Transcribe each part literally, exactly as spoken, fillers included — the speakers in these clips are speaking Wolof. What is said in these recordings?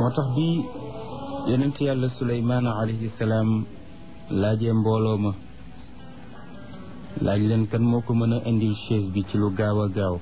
moo tax bi yonent yàlla suleymaan alayhi salaam laajee mbooloo ma laaj leen kan moo ko mën a indil chaise bi ci lu gaaw a gaaw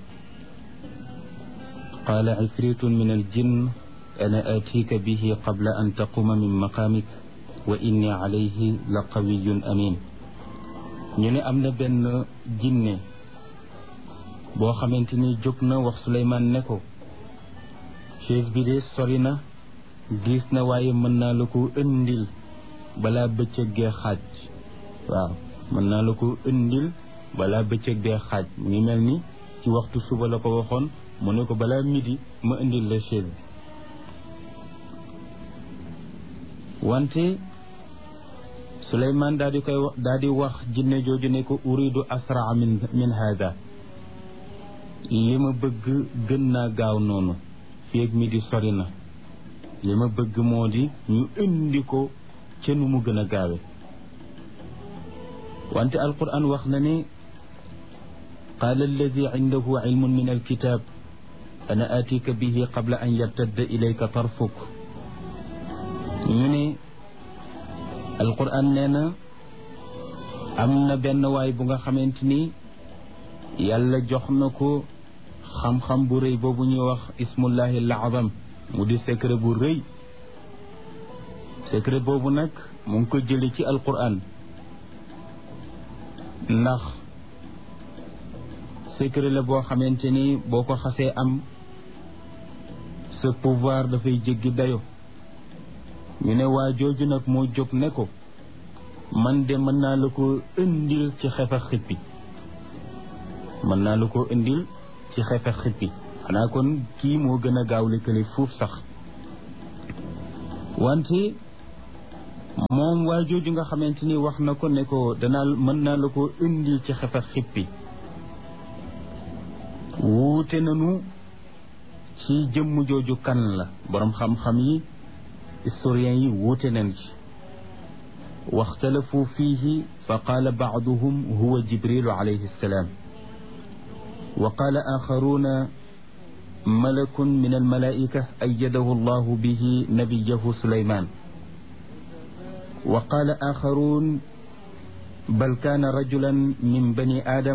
qaala ifritun min al jinn ana atika bihi qabla an taquma min maqaamik wa inni alayhi la qawiyun amin ñu ne am na benn jinne boo xamante ni jóg na wax Suleymaan ne ko chaise bi de sori na diis na waaye mën naa la ko indil balaa bëccëg gee xaaj waaw mën naa la ko indil balaa bëccëg gee xaaj mu ngi mel ni ci waxtu suba la ko waxoon mu ne ko balaa midi ma indil la chaise bi wante Suleymaan daal di koy daal di wax jinne jooju ne ko uridu asraa min min hada li ma bëgg gën naa gaaw noonu fii ak midi sori na li ma bëgg moo di ñu indi ko ca nu mu gën a gaawe wante alquran wax na ne qaala alladi indahu ilmun min alkitab ana atika bihi qabla an yartadda ilayka tarfuk ñu ne alquran nee na am na benn waay bu nga xamante ni yàlla jox na ko xam-xam bu rëy boobu ñuy wax ismullahi al-azam mu di secret bu rëy secret boobu nag mu ngi ko jële ci alquran ndax secret la boo xamante ni boo ko xasee am sa pouvoir dafay jéggi dayo ñu ne waa jooju nag moo jóg ne ko man de mën naa la ko indil ci xefa xippi mën naa la ko indil ci xefa xippi xanaa kon kii moo gën a gaaw lëkkale fuuf sax wante moom waa jooju nga xamante ni wax na ko ne ko danaa mën naa la ko indil ci xefa xippi wuute nanu ci jëmm jooju kan la boroom xam-xam yi historiens yi wuute nañ ci waxtalafu fiihi fa qaala baaduhum huwa jibrilu alayhi salaam wa qaala axaruuna malakun min almalaika ayyadahu allahu bihi nabiyahu suleyman wa qaala axaruun bal kaana rajulan min bani aadam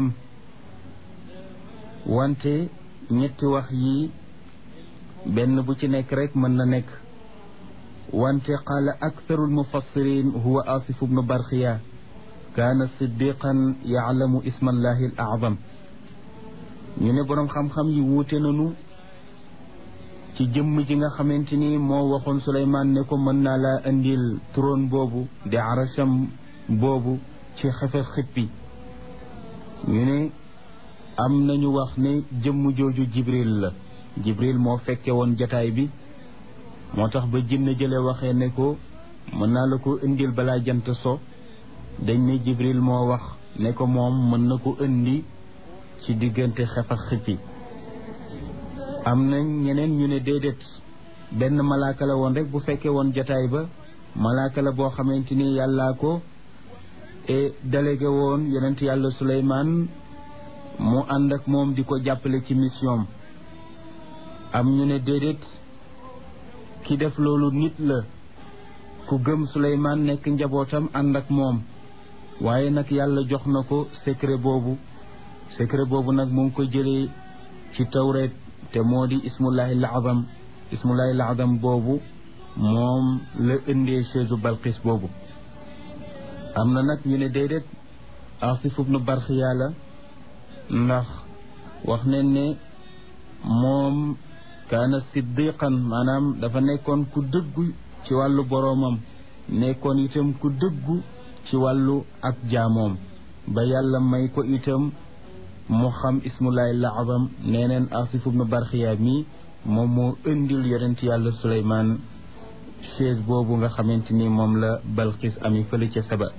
wante ñetti wax yi benn bu ci nekk rek mën na nekk wante qaala aktharu almufassirin huwa asif bnu barxiya kaana siddiqan yaalamu isma allahi al azam ñu ne boroom xam-xam yi wuute nañu ci jëmm ji nga xamante ni moo waxoon Suleymaan ne ko mën naa laa indil trône boobu di arasham boobu ci xefe xippi ñu ne am nañu wax ne jëmm jooju jibril la jibril moo fekke woon jataay bi moo tax ba jinne jële waxee ne ko mën naa la ko indil balaa jant so dañ ne jibril moo wax ne ko moom mën na ko indi ci diggante xef ak xippi am na ñeneen ñu ne déedéet benn malaaka la woon rek bu fekkee woon jataay ba malaaka la boo xamante ni yàllaa ko et délégué woon yonent yàlla Suleymaan mu ànd ak moom di ko jàppale ci mission am ñu ne déedéet ki def loolu nit la ku gëm Suleymaan nekk njabootam ànd ak moom waaye nag yàlla jox na ko secret boobu secret boobu nag mu ngi ko jëlee ci tawreet te moo di ismullahi al-azam ismullahi al-azam boobu moom la indee chaise Balqis boobu am na nag ñu ne déedéet Asif ibnu Barxiya la ndax wax nañ ne moom kaana siddiqan maanaam dafa nekkoon ku dëggu ci wàllu boroomam nekkoon itam ku dëggu ci wàllu ak jaamoom ba yàlla may ko itam mu xam ismullahi al-azam nee neen Asif ibnu Barxiya mi moom moo indil yonent yàlla Suleymaan chaise boobu nga xamante ni moom la Balqis ami fële ca Saba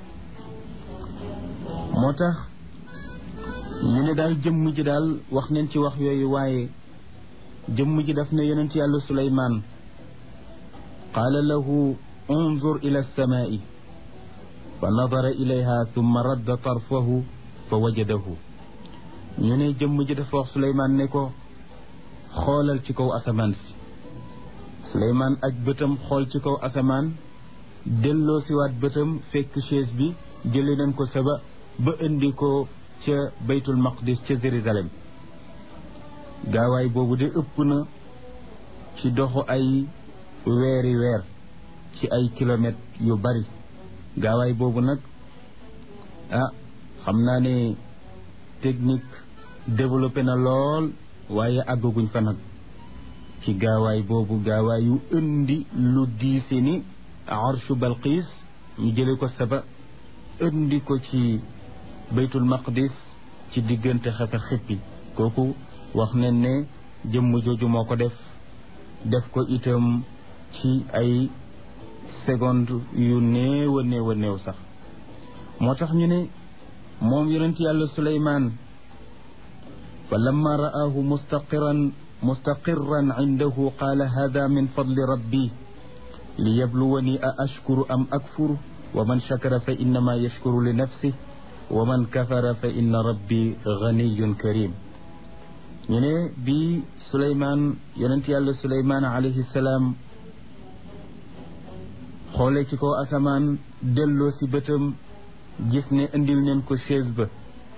moo tax ñu ne daal jëmm ji daal wax nañ ci wax yooyu waaye jëmm ji daf ne yonent yàlla Suleymaan qaala lahu unzur ila as-samaa'i fa nadara ilayha thumma radda tarfahu fa wajadahu ñu ne jëmm ji dafa wax Suleymaan ne ko xoolal ci kaw asamaan si Suleymaan aj bëtam xool ci kaw asamaan delloo siwaat bëtam fekk chaise bi jële nañ ko Saba ba indi ko ca baytul maqdis ca Jérusalem gaawaay boobu de ëpp na ci doxu ay weeri weer ci ay kilomètres yu bari gaawaay boobu nag ah xam naa ne technique développé na lool waaye àggaguñ fa nag ci gaawaay boobu gaawaay yu indi lu diise ni arshu Balqiis ñu jële ko Saba indi ko ci baytul maqdis ci diggante xefe xippi kooku wax nañ ne jëmm jooju moo ko def def ko itam ci ay seconde yu néew a néew a néew sax moo tax ñu ne moom yonent yàlla Suleymaan fa lamma ra'aahu mustaqiran mustaqirran indahu qaala hada min fadli rabbi liyabluwani a ashkuru am akfur wa man shakara fa innama yashkuru li nafsih wa man kafara fa inna rabbi ganiyun karim ñu ne bi Suleymaan yonent yàlla Suleymaan alayhi salaam xoolee ci kaw asamaan delloo si bëtam gis ne indil neen ko chaise ba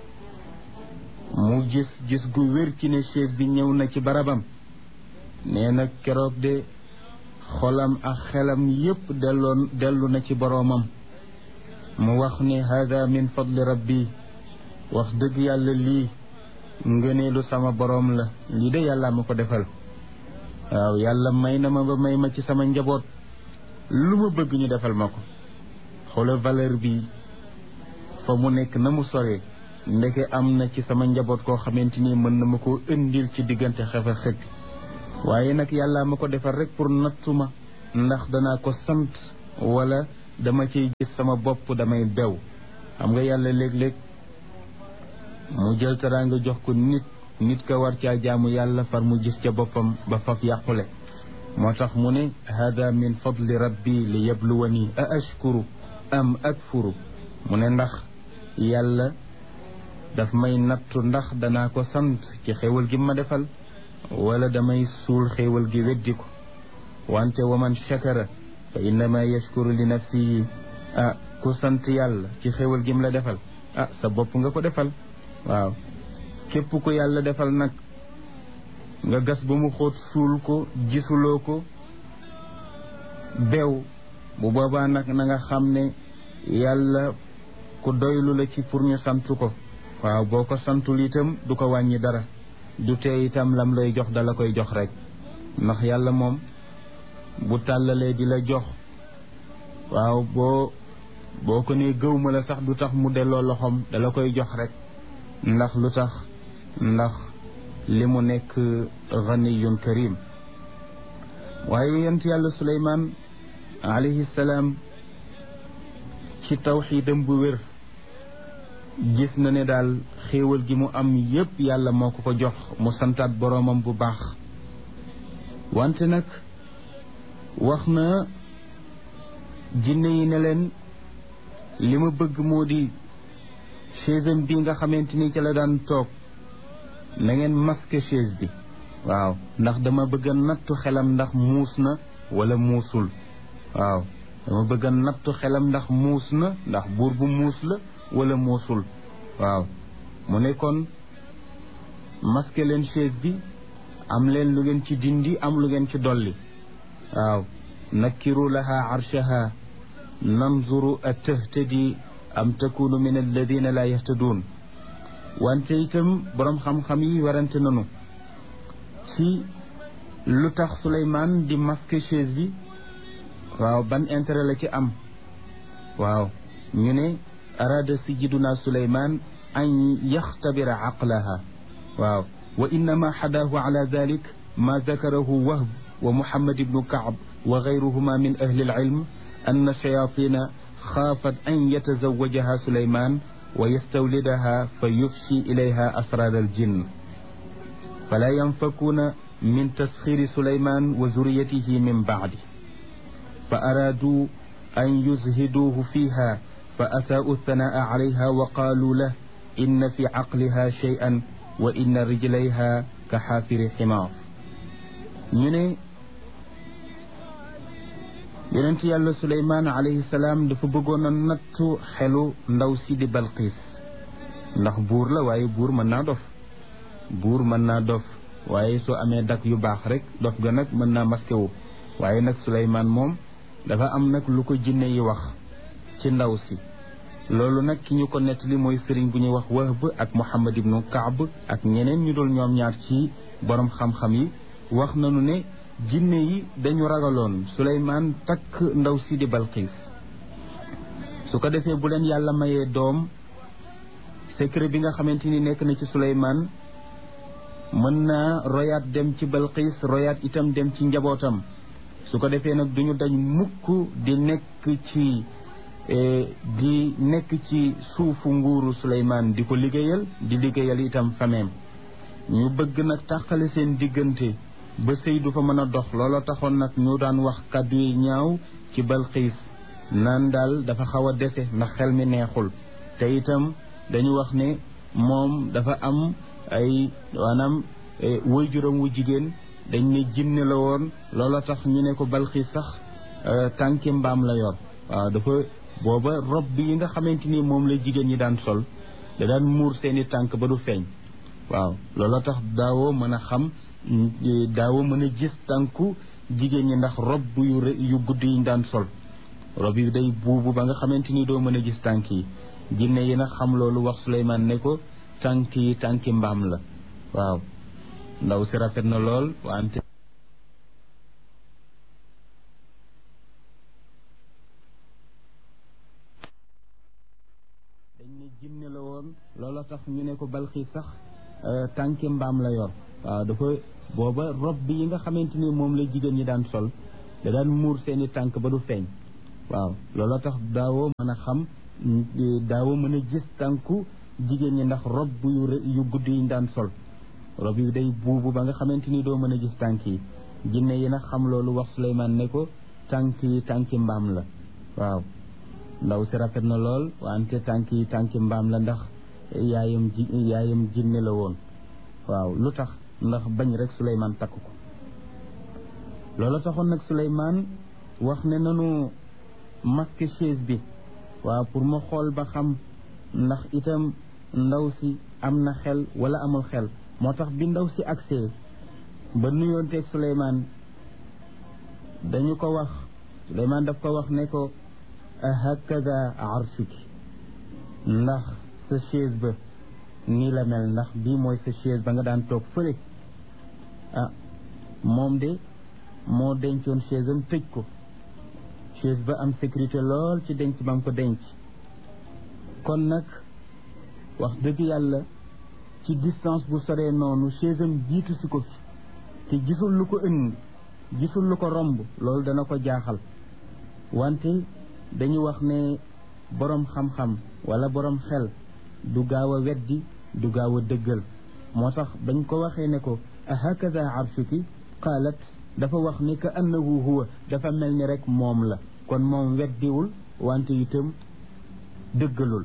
mu gis gis gu wér ci ne chaise bi ñëw na ci barabam nee na keroog de xolam ak xelam yépp delloon dellu na ci boroomam mu wax ne hada min fadli rabbi wax dëgg yàlla lii ngëneelu sama boroom la lii de yàlla ma ko defal waaw yàlla may na ma ba may ma ci sama njaboot lu ma bëgg ñu defal ma ko xoolal valeur bi fa mu nekk na mu soree ndeke am na ci sama njaboot koo xamante ni mën na ma koo indil ci diggante xefe xëpp waaye nag yàlla ma ko defal rek pour nattu ma ndax danaa ko sant wala dama ciy gis sama bopp damay bew xam nga yàlla léeg-léeg mu jël teraanga jox ko nit nit ka war caa jaamu yàlla far mu gis ca boppam ba faf yàqule moo tax mu ne hada min fadli rabbi li yabluwani a ashkuru am akfuru mu ne ndax yàlla daf may nattu ndax danaa ko sant ci xéewal gi ma defal wala damay suul xéewal gi weddi ko wante wa man shakara fa innama yashkuru li nafsihi ah ku sant yàlla ci xéewal gi mu la defal ah sa bopp nga ko defal waaw képp ku yàlla defal nag nga gas ba mu xóot suul ko gisuloo ko bew bu boobaa nag na nga xam ne yàlla ku doylu la ci pour ñu sant ko waaw boo ko santul itam du ko wàññi dara du tee itam lam lay jox dala koy jox rek ndax yàlla moom bu tàllalee di la jox waaw boo boo ko nee gëw ma la sax du tax mu delloo loxoom dala koy jox rek ndax lu tax ndax li mu nekk ganiyun karim waaye yonent yàlla Suleymaan alayhi salaam ci tawxiidam bu wér gis na ne daal xéewal gi mu am yépp yàlla moo ko ko jox mu santaat boroomam bu baax wante nag wax na jinne yi ne leen li ma bëgg moo di chaise bi nga xamante ni ca la daan toog na ngeen masque chaise bi waaw ndax dama bëgg a nattu xelam ndax muus na wala muusul waaw dama bëgg a nattu xelam ndax muus na ndax buur bu muus la wala muusul waaw mu ne kon masque leen chaise bi am leen lu ngeen ci dindi am lu ngeen ci dolli waaw nakkiru laha arshaha nanzuru a tahtadi am takunu min alladina la yahtaduun wante itam boroom xam-xam yi warante nanu ci lu tax Suleymaan di masque chaise bi waaw ban intérêt la ci am waaw ñu ne araada sayyiduna Suleymaan an yaxtabira aqlaha waaw wa innama xadaahu ala dalik ma dakarahu Wahb wa Muhammad ibnu Kaab wa gayruhuma min ahli alilm anna shayatina xaafat an yatazawajaha Suleymaan wa yastawlidaha fa yufshi ilayha asrar aljinn fala yanfakuuna min tasxiri Suleymaan wa zuriyatihi min bacdi fa araaduu an yuzhiduuhu fiiha fa asaa'u thanaa'a calayha wa qaaluu lahu inna fi caqliha shay'an wa inna rijlayha ka xaafiri ximaar ñu ne yonent yàlla Suleymaan alayhi salaam dafa bëggoon a nattu xelu ndaw si di Balqiis ndax buur la waaye buur mën naa dof buur mën naa dof waaye soo amee dak yu baax rek dof ga nag mën naa masqué wu waaye nag Suleymaan moom dafa am nag lu ko jinne yi wax ci ndaw si loolu nag ki ñu ko nettali mooy sëriñ bu ñuy wax Wahb ak Muhammad ibnu Kaab ak ñeneen ñu dul ñoom ñaar ci borom xam-xam yi wax nañu ne jinne yi dañu ragaloon Suleymaan takk ndaw si di Balqiis su ko defee bu leen yàlla mayee doom secret bi nga xamante ni nekk na ci Suleymaan mën naa royaat dem ci Balqiis royaat itam dem ci njabootam su ko defee nag duñu dañ mukk di nekk ci di nekk ci suufu nguuru Suleymaan di ko liggéeyal di liggéeyal itam fameem ñu bëgg nag tàqale seen diggante ba sëy du fa mën a dox looloo taxoon nag ñu daan wax kàddu yi ñaaw ci Balqiis naan daal dafa xaw a dese ndax xel mi neexul te itam dañu wax ne moom dafa am ay maanaam waajuram wu jigéen dañ ne jinne la woon looloo tax ñu ne ko Balqiis sax tànki mbaam la yor waaw dafa booba rob bi yi nga xamante ni moom la jigéen ñi daan sol da daan muur seeni tànk ba du feeñ waaw looloo tax daawoo mën a xam daawoo mën a gis tànku jigéen ñi ndax rob yu yu gudd yi ñu daan sol rob yi day buubu ba nga xamante ni doo mën a gis tànk yi jinne yi nag xam loolu wax Suleymaan ne ko tànk yi tànki mbaam la waaw ndaw si rafet na lool wante dañ ne jinne la woon loolu tax ñu ne ko Balqiis sax tànki mbaam la yor waaw dafa booba rob bi yi nga xamante ni moom la jigéen ñi daan sol da daan muur seeni tànk ba du feeñ waaw loolu tax daawoo mën a xam daawoo mën a gis tànku jigéen ñi ndax rob yu yu gudd yi ñu daan sol rob yi day buubu ba nga xamante ni doo mën a gis tànk yi jinne yi nag xam loolu wax Suleymaan ne ko tànk yi tànki mbaam la waaw ndaw si rafet na lool wante tànk yi tànki mbaam la ndax yaayam ji yaayam jinne la woon waaw lu tax ndax bañ rek Suleymaan takk ko loolu taxoon nag Suleymaan wax ne nanu masque chaise bi waaw pour ma xool ba xam ndax itam ndaw si am na xel wala amul xel moo tax bi ndaw si agsee ba nuyoonteeg Suleymaan dañu ko wax Suleymaan daf ko wax ne ko hakada arshuki ndax sa chaise ba nii la mel ndax bii mooy sa chaise ba nga daan toog fële ah moom de moo dencoon chaise am tëj ko chaise ba am sécurité lool ci denc ba mu ko denc kon nag wax dëgg yàlla ci distance bu soree noonu chaise am jiitu si ko fi te gisul lu ko ënd gisul lu ko romb loolu dana ko jaaxal wante dañu wax ne boroom xam-xam wala boroom xel du gaaw a weddi du gaaw a dëggal moo tax bañ ko waxee ne ko ahakada arshuki qaalat dafa wax ni ka annahu huwa dafa mel ni rek moom la kon moom weddiwul wante itam dëggalul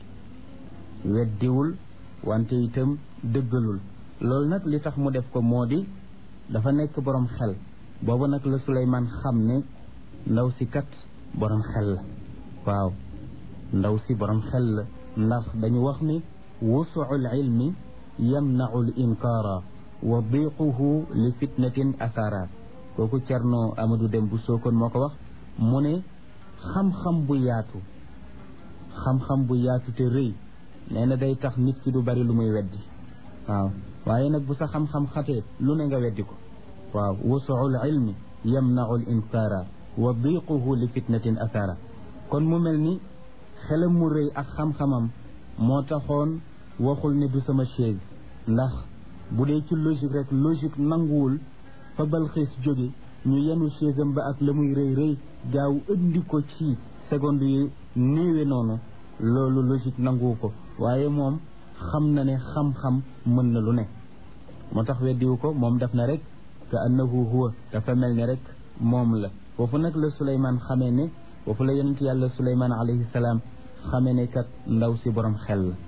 weddiwul wante itam dëggalul loolu nag li tax mu def ko moo di dafa nekk boroom xel boobu nag la Suleymaan xam ne ndaw si kat boroom xel la waaw ndaw si boroom xel la ndax dañu wax ni wusuul ilmi yamnau l inkaara wa diquhu li fitnatin athara kooku Cerno Amadou Dem bu Sokone moo ko wax mu ne xam-xam bu yaatu xam-xam bu yaatu te rëy nee na day tax nit ki du bari lu muy weddi waaw waaye nag bu sa xam-xam xatee lu ne nga weddi ko waaw wusuul ilmi yamnau l inkaara wa diquhu li fitnatin athara kon mu mel ni xelam mu rëy ak xam-xamam moo taxoon waxul ne du sama chaise ndax bu dee ci logique rek logique nanguwul fa Balqiis jóge ñu yenu chaise am ba ak la muy rëy rëy gaaw indi ko ci seconde yu néewe noonu loolu logique nanguwu ko waaye moom xam na ne xam-xam mën na lu ne moo tax weddiwu ko moom def na rek ka annahu huwa dafa mel ni rek moom la foofu nag la Suleymaan xamee ne foofu la yonent yàlla Suleymaan alayhi salaam xamee ne kat ndaw si borom xel la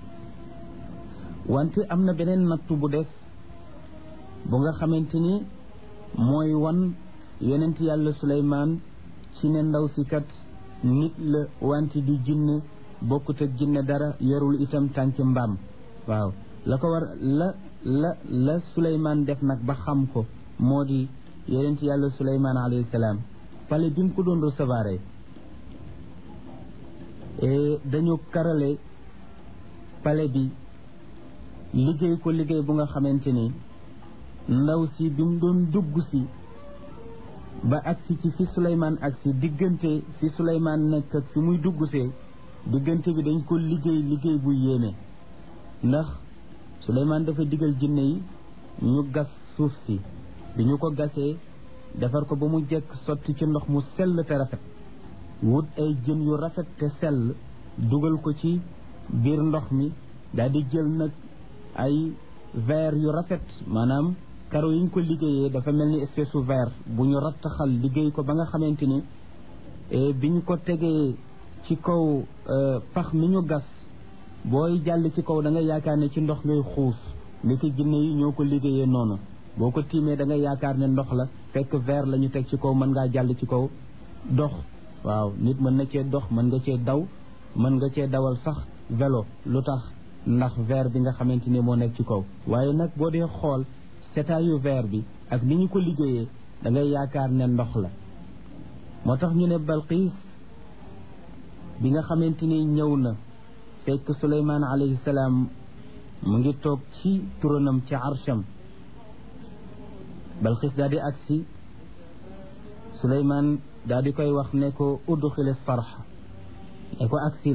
wante am na beneen nattu bu def bu nga xamante ni mooy wan yonent yàlla Suleymaan ci ne ndaw si kat nit la wante di jinne bokkut ak jinne dara yorul itam tànki mbaam waaw la ko war la la la Suleymaan def nag ba xam ko moo di yonent yàlla Suleymaan alayhi salaam pale bi mu ko doon recevoir dañu karale pale bi liggéey ko liggéey bu nga xamante ni ndaw si bi mu doon dugg si ba agsi ci fi Suleymaan agsi diggante fi Suleymaan nekk ak fi muy dugg see diggante bi dañ ko liggéey liggéey bu yéeme ndax Suleymaan dafa digal jinne yi ñu gas suuf si bi ñu ko gasee defar ko ba mu jekk sotti ci ndox mu sell te rafet wut ay jën yu rafet te sell dugal ko ci biir ndox mi daal di jël nag ay verre yu rafet maanaam karo yi ñu ko liggéeyee dafa mel ni espèce su verre bu ñu rattaxal liggéey ko ba nga xamante ni bi ñu ko tegee ci kaw pax mi ñu gas booy jàll ci kaw da nga yaakaar ne ci ndox ngay xuus li ki jinne yi ñoo ko liggéeyee noonu boo ko tiimee da nga yaakaar ne ndox la fekk verre la ñu teg ci kaw mën ngaa jàll ci kaw dox waaw nit mën na cee dox mën nga cee daw mën nga cee dawal sax vélo lu tax ndax verre bi nga xamante ni moo nekk ci kaw waaye nag boo dee xool setaayu verre bi ak ni ñu ko liggéeyee da ngay yaakaar ne ndox la moo tax ñu ne Balqiis bi nga xamante ni ñëw na fekk Suleymaan alayhi salaam mu ngi toog ci turanam ci arsham Balqiis daal di agsi Suleymaan daal di koy wax ne ko udxili sarx ne ko agsil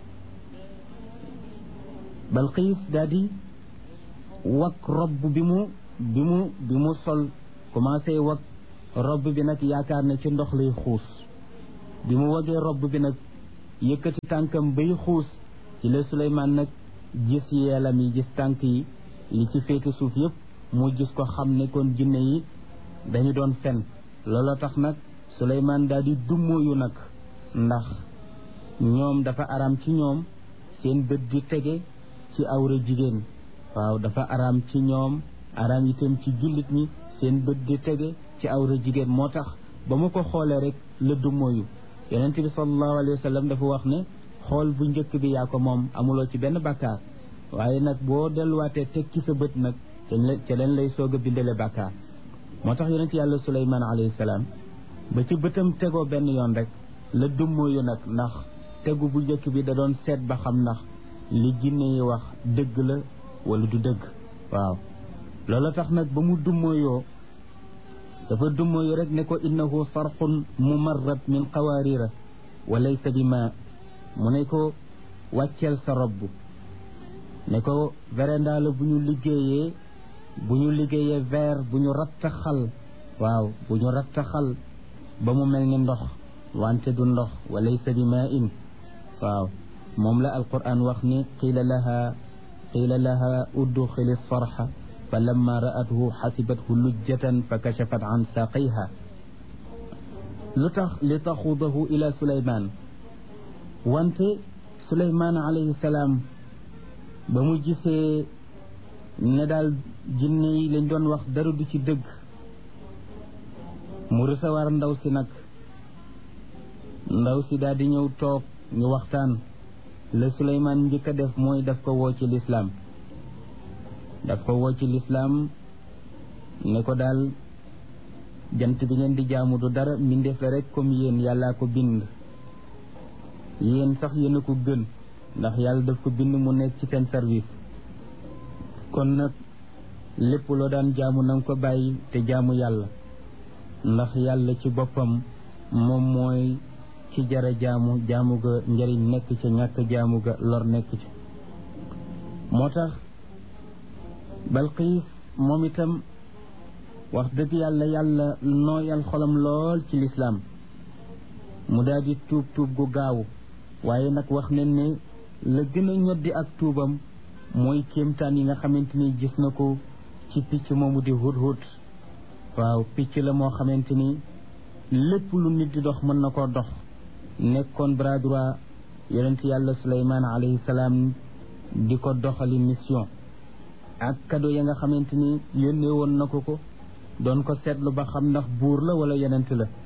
Balqiis daal di wak robb bi mu bi mu bi mu sol commencé wak robb bi nag yaakaar ne ci ndox lay xuus bi mu wagee robb bi nag yëkkati tànkam bay xuus ci la Suleymaan nag gis yeelam yi gis tànk yi li ci féete suuf yëpp mu gis ko xam ne kon jinne yi dañu doon fen looloo tax nag Suleymaan daal di dummóoyu nag ndax ñoom dafa araam ci ñoom seen bët di tege ci awra jigéen waaw dafa araam ci ñoom araam itam ci jullit ñi seen bët di tege ci awra jigéen moo tax ba mu ko xoolee rek la dummóoyu yonent bi sallallahu alayhi wa sallam dafa wax ne xool bu njëkk bi yaa ko moom amuloo ci benn bàkkaar waaye nag boo delluwaatee teg ci sa bët nag ca leen lay soog a bindale bàkkaar moo tax yonent yàlla Suleymaan alayhi salaam ba ci bëtam tegoo benn yoon rek la dummóoyu nag ndax tegu bu njëkk bi da doon seet ba xam ndax li jinne yi wax dëgg la wala du dëgg waaw loolu tax nag ba mu dummóoyoo dafa dummóoyu rek ne ko innahu sarxun mumarrad min qawaarira wa laysa bi ma mu ne ko wàcceel sa robb ne ko véranda la bu ñu liggéeyee bu ñu liggéeyee verre bu ñu rattaxal waaw bu ñu rattaxal ba mu mel ni ndox wante du ndox wa laysa bi ma in waaw moom la alquran wax ni qiila laha qiila laha udxili sarxa fa lamma ra'athu xasibathu lujjatan fa kachafat an saaqayha lu tax li taxudahu ila Suleymaan wante Suleymaan alayhi salaam ba mu gisee ne daal jinne yi lañ doon wax dara du ci dëgg mu recevoir ndaw si nag ndaw si daal di ñëw toog ñu waxtaan la Suleymaan njëkk a def mooy daf ko woo ci lislaam daf ko woo ci lislaam ne ko daal jant bi ngeen di jaamu du dara mbindeef la rek comme yéen yàllaa ko bind yéen sax yéen a ko gën ndax yàlla daf ko bind mu nekk ci seen service kon nag lépp loo daan jaamu na nga ko bàyyi te jaamu yàlla ndax yàlla ci boppam moom mooy ci jara jaamu jaamu ga njëriñ nekk ca ñàkk jaamu ga lor nekk ca moo tax Balqiis moom itam wax dëgg yàlla yàlla nooyal xolam lool ci lislaam mu daal di tuub tuub gu gaaw waaye nag wax nañ ne la gën a ñoddi ak tuubam mooy kéemtaan yi nga xamante ni gis na ko ci picc moomu di hudhud waaw picc la moo xamante ni lépp lu nit di dox mën na koo dox nekkoon bras droit yonent yàlla Suleymaan alayhi salaam di ko doxali mission ak cadeau ya nga xamante ni yónnee woon na ko ko doon ko seetlu ba xam ndax buur la wala yonent la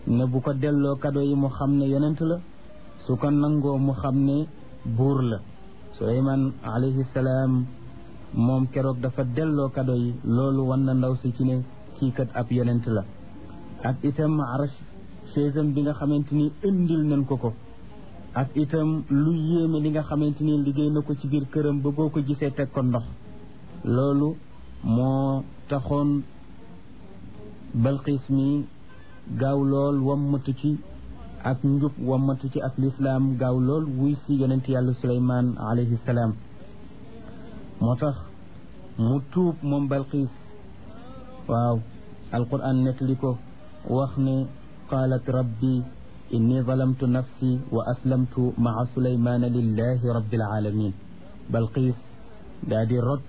ne bu ko delloo kado yi mu xam ne yonent la su ko nangoo mu xam ne buur la. Suleymaan alayhi salaam moom keroog dafa delloo kado yi, loolu wan na ndaw si ci ne kii kat ab yonent la. ak itam arash chaisam bi nga xamante ni indil nañ ko ko, ak itam lu yéeme li nga xamante ni liggéey na ko ci biir këram ba boo ko gisee teg ko ndox. loolu moo taxoon Balqiis mi gaaw lool wammatu ci ak njub wammatu ci ak lislaam, gaaw lool wuy si yonent yàlla Suleymaan alayhi salaam. moo tax mu tuub moom Balqiis. waaw alquran nettali ko wax ne qaalat rabbi inni zalamtu nafsi wa aslamtu maa Suleymaana lillahi rabbil alamin. Balqiis daa di rot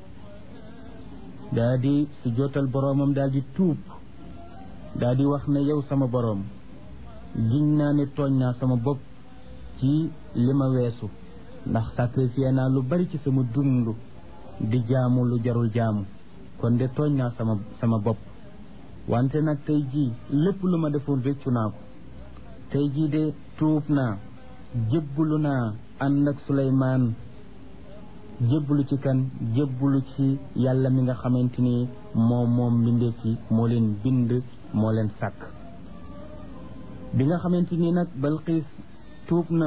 daa di su jootal boroomam daa di tuub daa di wax ne yow sama boroom giñ naa ne tooñ naa sama bopp ci li ma weesu, ndax sacrifié naa lu bari ci sama dund di jaamu lu jarul jaamu, kon de tooñ naa sama sama bopp. wante nag tey jii lépp lu ma defoon réccu naa ko. tey jii de tuub naa, jébbalu naa ànd ak Suleymaan, jébbalu ci kan jébbalu ci yàlla mi nga xamante ni moom moom mbindeef yi moo leen bind moo leen sàkk. bi nga xamante ni nag Balqiis tuub na,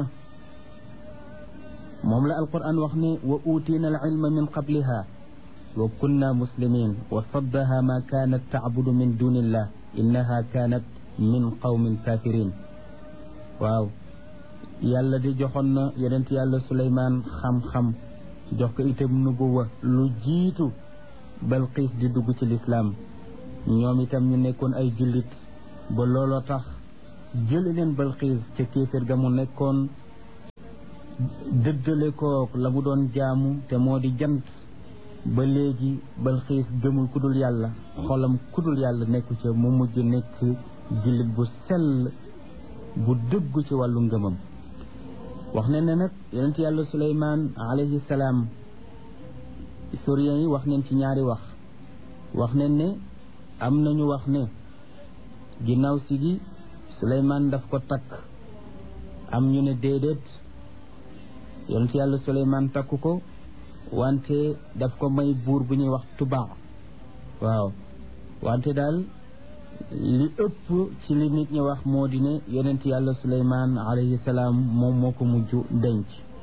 moom la alquran wax ne wa utiina al ilma min qabliha wa kunna muslimin wa saddaha ma kaanat tacbudu min dunillah innaha kaanat min qawmin kafirin. waaw yàlla di joxoon na yonent yàlla Suleymaan xam-xam, jox ko itam nubuwa lu jiitu Balqiis di dugg ci lislaam. ñoom itam ñu nekkoon ay jullit ba looloo tax jële leen Balqiis ca kéeféer ga mu nekkoon, dëddale ko la mu doon jaamu te moo di jant. ba léegi Balqiis gëmul kudul yàlla, xolam kudul yàlla nekku ca, mu mujj nekk jullit bu sell bu dëggu ci wàllu ngëmam. wax ne ne nag yonent yàlla Suleymaan alayhi salaam, historiens yi wax neen ci ñaari wax. wax neen ne am nañu wax ne ginnaaw si gi Suleymaan daf ko takk, am ñu ne déedéet yonent yàlla Suleymaan takku ko, wante daf ko may buur bu ñuy wax Tubaa. waaw wante daal li ëpp ci li nit ñi wax moo di ne yonent yàlla Suleymaan alayhi salaam moom moo ko mujj denc.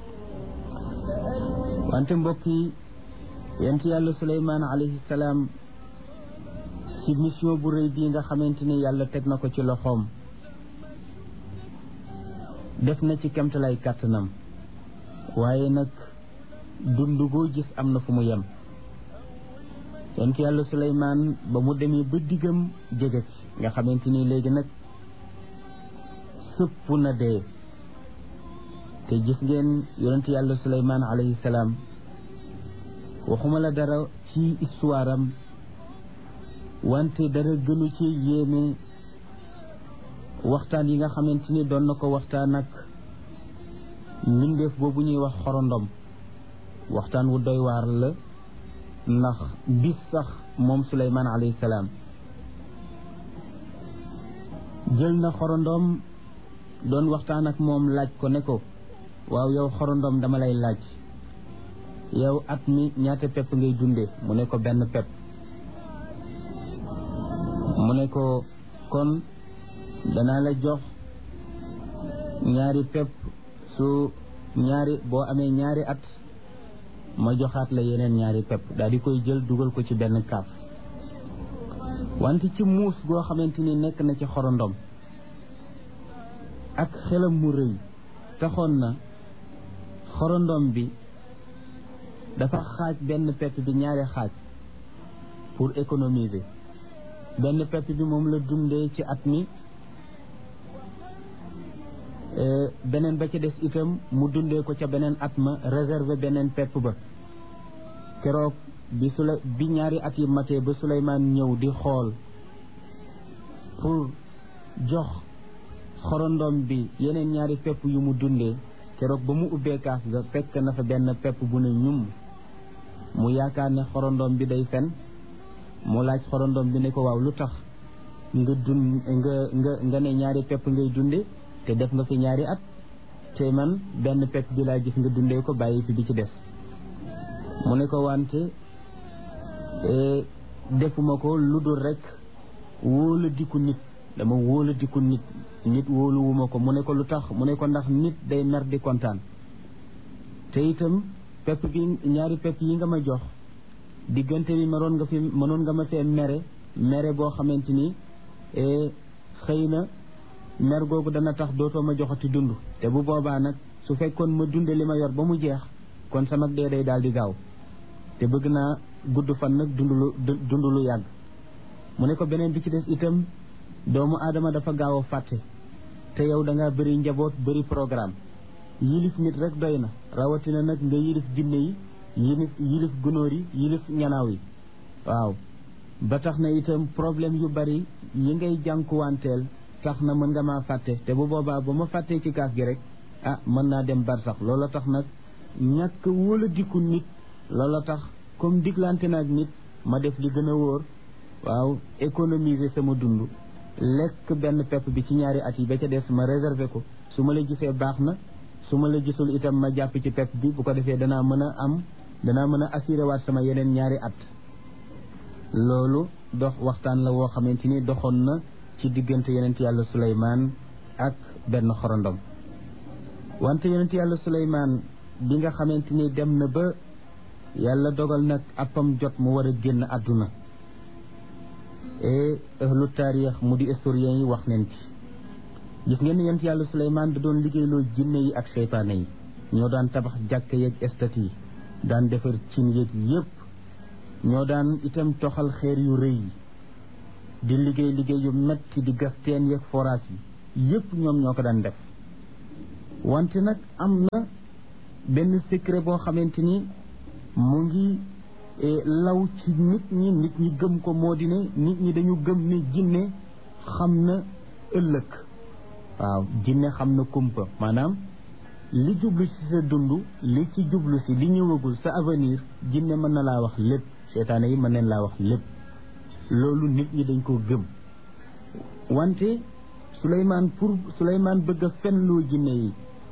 wante mbokk yi yonent yàlla Suleymaan alayhi salaam ci mission bu rëy bii nga xamante ni yàlla teg na ko ci loxoom, def na ci kemtalay kàttanam, waaye nag dund goo gis am na fu mu yem. yonent yàlla Suleymaan ba mu demee ba diggam jege ci nga xamante ni léegi nag sëpp na dee. te gis ngeen yonent yàlla Suleymaan alayhi salaam, waxuma la dara ci histoire am, wante dara gënu ci yéeme waxtaan yi nga xamante ni doon na ko waxtaan ak mbindeef boobu ñuy wax xorondom. waxtaan wu doy waar la, ndax bis sax moom Suleymaan alayhi salaam jël na xorondom doon waxtaan ak moom, laaj ko ne ko waaw yow xorondom dama lay laaj, yow at mi ñaata pepp ngay dunde? mu ne ko benn pepp. mu ne ko kon danaa la jox ñaari pepp, su ñaari boo amee ñaari at ma joxaat la yeneen ñaari pepp. daal di koy jël dugal ko ci benn kaaf. wante ci muus goo xamante ni nekk na ci xorondom ak xelam mu rëy taxoon na xorondom bi dafa xaaj benn pepp bi ñaari xaaj pour économiser. benn pepp bi moom la dundee ci at mi, beneen ba ca des itam mu dundee ko ca beneen at ma, réserver beneen pepp ba. keroog bi su la bi ñaari at yi matee ba Suleymaan ñëw di xool pour jox xorondom bi yeneen ñaari pepp yu mu dundee, keroog ba mu ubbee kaas ga fekk na fa benn pepp bu ne ñum. mu yaakaar ne xorondom bi day fen, mu laaj xorondom bi ne ko waaw lu tax nga dund nga nga nga ne ñaari pepp ngay dunde te def nga fi ñaari at te man benn pepp bi laa gis nga dundee ko bàyyi fi bi ci des mu ne ko wante defuma ko lu dul rek wóola diku nit dama wóola diku nit nit wóoluwuma ko mu ne ko lu tax mu ne ko ndax nit day mer di kontaan te itam pepp bi ñaari pepp yi nga ma jox diggante bi mënoon nga fi mënoon nga ma fee mere mere boo xamante ni xëy na mer googu dana tax dootoo ma joxati dund te bu boobaa nag su fekkoon ma dunde li ma yor ba mu jeex kon sama dee day daal di gaaw te bëgg naa gudd fan nag dund lu dund lu yàgg mu ne ko beneen bi ci des itam doomu aadama dafa gaaw a fàtte te yow da ngaa bëri njaboot bëri programme yilif nit rek doy na rawatina nag nga yilif jinne yi yilif yilif gunóor yi yilif ñanaaw yi waaw ba tax na itam problème yu bari yi ngay jànkuwanteel tax na mën nga maa fàtte te bu boobaa ba ma fàttee ci kaas gi rek ah mën naa dem bar sax loola tax nag ñàkk wóola dikku nit loola tax comme diglante naag nit ma def li gën a wóor waaw économiser sama dund lekk benn pepp bi ci ñaari at yi ba ca des ma réserver ko su ma la gisee baax na su ma la gisul itam ma jàpp ci pepp bi bu ko defee danaa mën a am danaa mën a assuré waat sama yeneen ñaari at loolu dox waxtaan la woo xamante ni doxoon na ci diggante yonent yàlla Suleymaan ak benn xorondom wante yonent yàlla Suleymaan bi nga xamante ni dem na ba yàlla dogal nag appam jot mu war a génn àdduna et ahlu taarix mu di historien yi wax neen ci gis ngeen ni yonent yàlla Suleymaan da doon liggéeyloo jinne yi ak seytaane yi ñoo daan tabax jàkk yeeg estat yi daan defar cin yeeg yépp ñoo daan itam toxal xeer yu rëy yi di liggéey liggéey yu metti di gas teen yeeg forage yi yépp ñoom ñoo ko daan def wante nag am na benn secret boo xamante ni mu ngi law ci nit ñi nit ñi gëm ko moo di ne nit ñi dañu gëm ne jinne xam na ëllëg waaw jinne xam na kumpa maanaam li jublu ci sa dund li ci jublu si li ñëwagul sa avenir jinne mën na laa wax lépp seytaane yi mën neen laa wax lépp loolu nit ñi dañ koo gëm wante Suleymaan pour Suleymaan bëgg a fenloo jinne yi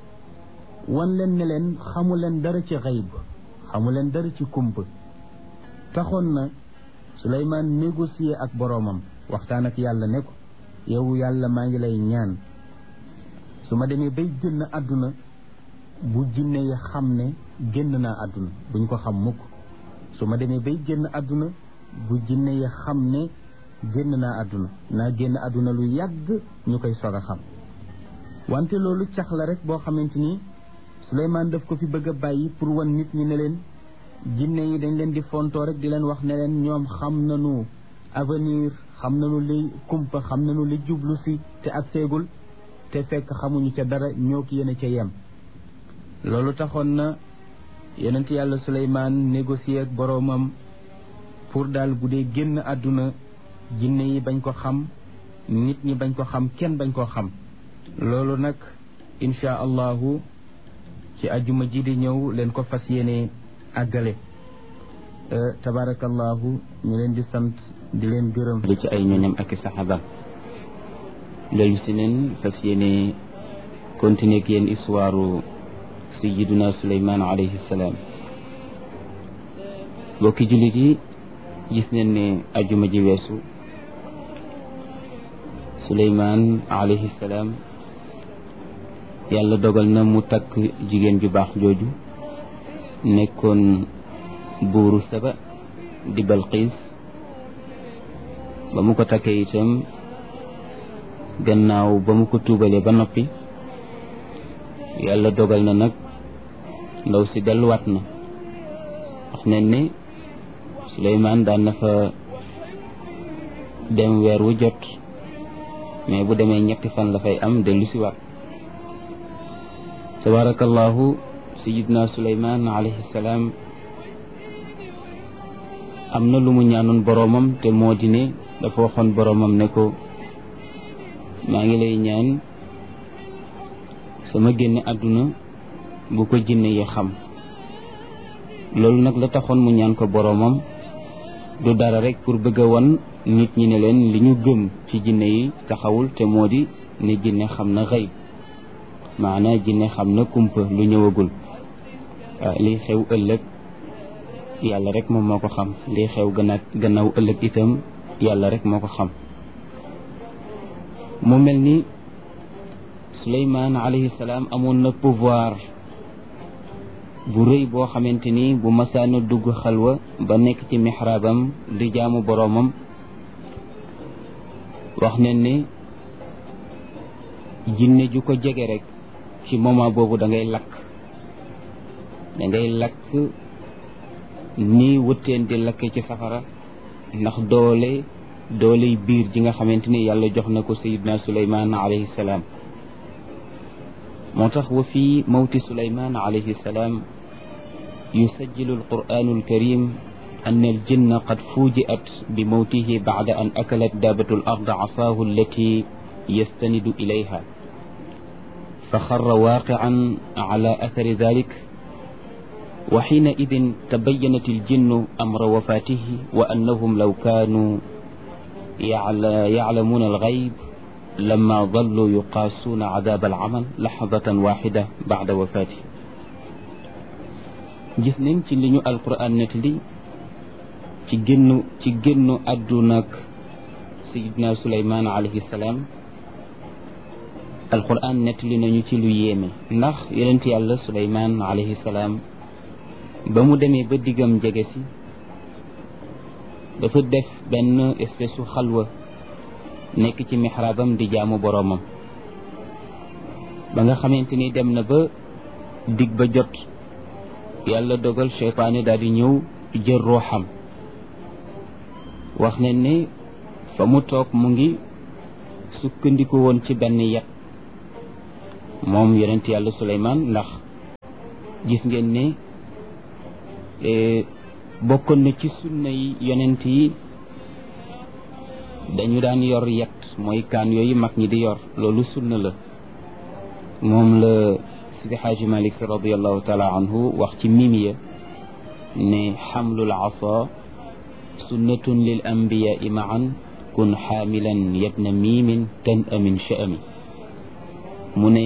wan leen ne leen xamu leen dara ci xayb xamu leen dara ci kumpa taxoon na Suleymaan négocier ak boroomam waxtaan ak yàlla ne ko yow yàlla maa ngi lay ñaan su ma demee bay génn àdduna bu jinne yi xam ne génn naa àdduna buñ ko xam mukk su ma demee bay génn àdduna bu jinne yi xam ne génn naa àdduna naa génn àdduna lu yàgg ñu koy soog a xam wante loolu cax la rek boo xamante ni Suleymaan daf ko fi bëgg a bàyyi pour wan nit ñi ne leen jinne yi dañ leen di fontoo rek di leen wax ne leen ñoom xam nañu avenir xam nañu li kumpa xam nañu li jublu si te ak seegul te fekk xamuñu ca dara ñoo ki yéen ca yem loolu taxoon na yonent yàlla Suleymaan négocier ak boroomam pour daal bu dee génn àdduna jinne yi bañ ko xam nit ñi bañ ko xam kenn bañ koo xam loolu nag insha allahu ci ajjuma ji di ñëw leen ko fas yéene àggale tabarakallahu ñu leen di sant di leen gërëm li ci ay ñoñam ak i saxaaba loolu si leen fas yéene continuer ak yéen histoire sayyiduna Suleymaan alayhi salaam bokki jullit yi gis nañ ne ajjuma ji weesu Suleymaan alayhi salaam yàlla dogal na mu takk jigéen ju baax jooju nekkoon buuru Saba di Balqiis ba mu ko takkee itam gannaaw ba mu ko tuubalee ba noppi yàlla dogal na nag ndaw si delluwaat na wax nañ ne Suleymaan daan na fa dem weer wu jot mais bu demee ñetti fan la fay am dellu si waat tabarakallahu sayidna Suleymaan alayhi salaam am na lu mu ñaanoon boroomam te moo di ne dafa waxoon boroomam ne ko maa ngi lay ñaan sama génn àdduna bu ko jinne yi xam loolu nag la taxoon mu ñaan ko boroomam du dara rek pour bëgg a won nit ñi ne leen li ñu gëm ci jinne yi taxawul te moo di ne jinne xam na xëyb maanaa jinne xam na kumpa lu ñëwagul liy xew ëllëg yàlla rek moom moo ko xam liy xew gannaaw gannaaw ëllëg itam yàlla rek moo ko xam mu mel ni Suleymaan alayhi salaam amoon na pouvoir bu rëy boo xamante ni bu masaana dugg xalwa ba nekk ci mixraabam di jaamu boroomam wax ne ni jinne ju ko jege rek ci moment boobu da ngay lakk da ngay lakk ni wëtteen di lakke ci safara ndax doole dooley biir ji nga xamante ni yàlla jox na ko sayidna Suleymaan alayhi salaam moo tax wa fii mawti Suleymaan alayhi salaam yusajjilu alqur'anu alkarim أن الجن قد فوجئت بموته بعد أن أكلت دابة الأرض عصاه التي يستند إليها فخر واقعا على أثر ذلك وحينئذ تبينت الجن أمر وفاته وأنهم لو كانوا يعلمون الغيب لما ظلوا يقاسون عذاب العمل لحظة واحدة بعد وفاته جسنين ci liñu alquran netli ci génnu ci génnu àdduna ak sayidna Suleymaan alayhi salaam alquran nettali nañu ci lu yéeme ndax yonent yàlla Suleymaan alayhi salaam ba mu demee ba diggam jege si dafa def benn espèce su xalwa nekk ci mixraabam di jaamu boroomam ba nga xamante ni dem na ba dig ba jot yàlla dogal seytaane daal di ñëw jël ruuxam wax nañ ne fa mu toog mu ngi sukkandiku woon ci benn yet moom yonent yàlla Suleymaan ndax gis ngeen ne bokkoon na ci sunna yi yonent yi dañu daan yor yet mooy kaan yooyu mag ñi di yor loolu sunna la moom la Sidi Xaaji Malik Si radiallahu taala anhu wax ci mimiya ne xamlul asa sunnatun lil anbiyaai maan kun xaamilan yabna miimin tan amin sha'ami mu ne